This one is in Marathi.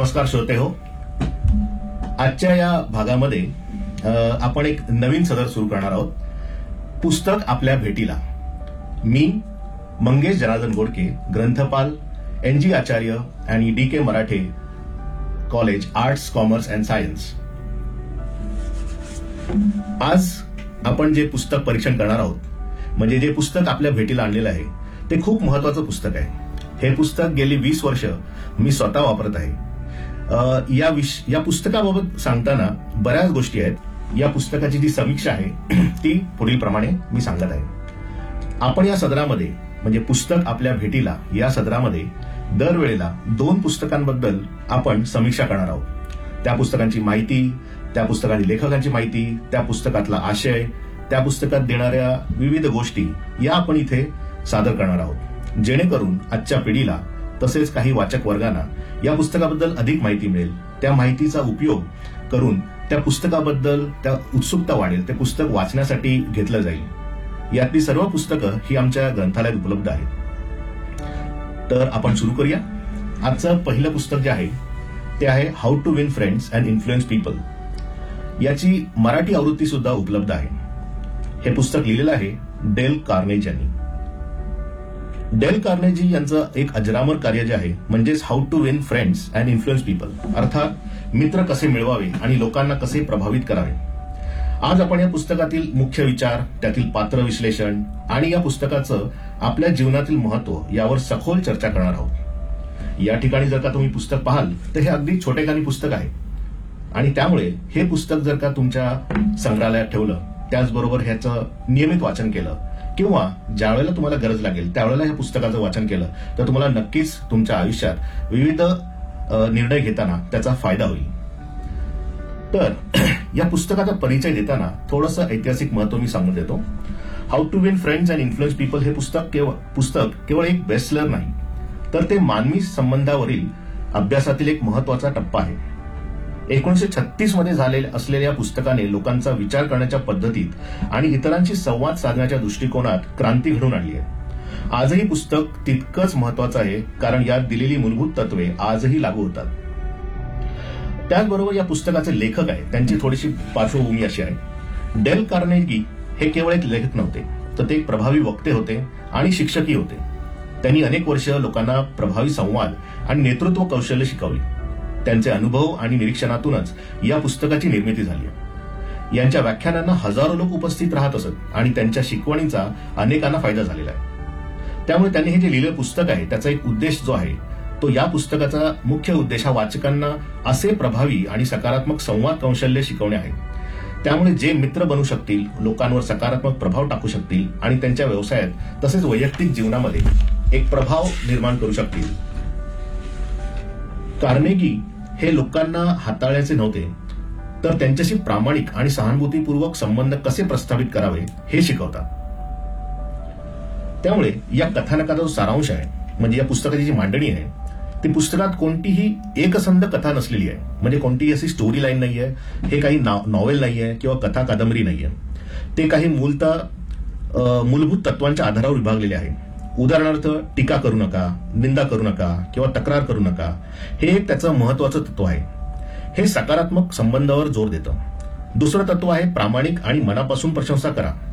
नमस्कार श्रोते हो. आजच्या या भागामध्ये आपण एक नवीन सदर सुरू करणार आहोत. पुस्तक आपल्या भेटीला. मी मंगेश जनार्दन गोडके, ग्रंथपाल, NG आचार्य आणि DK Marathe college, arts, commerce and science. आज आपण जे पुस्तक परीक्षण करणार आहोत, म्हणजे जे पुस्तक आपल्या भेटीला आणलेलं आहे, ते खूप महत्वाचं पुस्तक आहे. हे पुस्तक गेली 20 वर्ष मी स्वतः वापरत आहे. या पुस्तकाबाबत सांगताना बऱ्याच गोष्टी आहेत. या पुस्तकाची जी समीक्षा आहे ती पुढील प्रमाणे मी सांगत आहे. आपण या सदरामध्ये, म्हणजे पुस्तक आपल्या भेटीला या सदरामध्ये दरवेळेला 2 पुस्तकांबद्दल आपण समीक्षा करणार आहोत. त्या पुस्तकांची माहिती, त्या पुस्तकातील लेखकांची माहिती, त्या पुस्तकातला आशय, त्या पुस्तकात देणाऱ्या विविध गोष्टी या आपण इथे सादर करणार आहोत, जेणेकरून आजच्या पिढीला तसेच काही वाचक वर्गांना या पुस्तकाबद्दल अधिक माहिती मिळेल. त्या माहितीचा उपयोग करून त्या पुस्तकाबद्दल त्या उत्सुकता वाढेल, ते पुस्तक वाचण्यासाठी घेतलं जाईल. यातली सर्व पुस्तकं ही आमच्या ग्रंथालयात उपलब्ध आहेत. तर आपण सुरू करूया. आजचं पहिलं पुस्तक जे आहे ते आहे how to win friends and influence people. याची मराठी आवृत्ती सुद्धा उपलब्ध आहे. हे पुस्तक लिहिलेलं आहे डेल कार्नेजी यांनी. डेल कार्नेजी यांचं एक अजरामर कार्य जे आहे, म्हणजेच how to win friends and influence people, अर्थात मित्र कसे मिळवावे आणि लोकांना कसे प्रभावित करावे. आज आपण या पुस्तकातील मुख्य विचार, त्यातील पात्र विश्लेषण आणि या पुस्तकाचं आपल्या जीवनातील महत्व यावर सखोल चर्चा करणार आहोत. या ठिकाणी जर का तुम्ही पुस्तक पाहाल तर हे अगदी छोटेखानी पुस्तक आहे आणि त्यामुळे हे पुस्तक जर का तुमच्या संग्रहालयात ठेवलं, त्याचबरोबर ह्याचं नियमित वाचन केलं किंवा ज्या वेळेला तुम्हाला गरज लागेल त्यावेळेला या पुस्तकाचं वाचन केलं तर तुम्हाला नक्कीच तुमच्या आयुष्यात विविध निर्णय घेताना त्याचा फायदा होईल. तर या पुस्तकाचा परिचय देताना थोडंसं ऐतिहासिक महत्व मी सांगून देतो. How to win friends and influence people हे पुस्तक केवळ एक बेस्टसेलर नाही, तर ते मानवी संबंधावरील अभ्यासातील एक महत्वाचा टप्पा आहे. 1936 मध्ये झालेल्या असलेल्या पुस्तकाने लोकांचा विचार करण्याच्या पद्धतीत आणि इतरांशी संवाद साधण्याच्या दृष्टिकोनात क्रांती घडवून आणली आहे. आजही पुस्तक तितकंच महत्वाचं आहे, कारण यात दिलेली मूलभूत तत्वे आजही लागू होतात. त्याचबरोबर या पुस्तकाचे लेखक आहेत, त्यांची थोडीशी पार्श्वभूमी अशी आहे. डेल कार्नेगी हे केवळ एक लेखक नव्हते, तर ते एक प्रभावी वक्ते होते आणि शिक्षकही होते. त्यांनी अनेक वर्ष लोकांना प्रभावी संवाद आणि नेतृत्व कौशल्य शिकवली. त्यांचे अनुभव आणि निरीक्षणातूनच या पुस्तकाची निर्मिती झाली. यांच्या व्याख्यानांना हजारो लोक उपस्थित राहत असत आणि त्यांच्या शिकवणीचा अनेकांना फायदा झालेला आहे. त्यामुळे त्यांनी हे जे लिहिलेलं पुस्तक आहे त्याचा एक उद्देश जो आहे तो, या पुस्तकाचा मुख्य उद्देश हा वाचकांना असे प्रभावी आणि सकारात्मक संवाद कौशल्य शिकवणे आहे. त्यामुळे जे मित्र बनू शकतील, लोकांवर सकारात्मक प्रभाव टाकू शकतील आणि त्यांच्या व्यवसायात तसेच वैयक्तिक जीवनामध्ये एक प्रभाव निर्माण करू शकतील. कार्नेगी हे लोकांना हाताळायचे नव्हते, तर त्यांच्याशी प्रामाणिक आणि सहानुभूतीपूर्वक संबंध कसे प्रस्थापित करावे हे शिकवतात. त्यामुळे या कथानकाचा जो सारांश आहे, म्हणजे या पुस्तकाची जी मांडणी आहे, ती पुस्तकात कोणतीही एकसंध कथा नसलेली आहे. म्हणजे कोणतीही अशी स्टोरी लाईन नाहीये, हे काही नॉवेल नाहीये किंवा कथा कादंबरी नाहीये. ते काही मूलभूत तत्वांच्या आधारावर विभागलेले आहे. उदाहरणार्थ, टीका करू नका, निंदा करू नका किंवा तक्रार करू नका, हे एक त्याचं महत्वाचं तत्व आहे. हे सकारात्मक संबंधावर जोर देतं. दुसरं तत्व आहे प्रामाणिक आणि मनापासून प्रशंसा करा.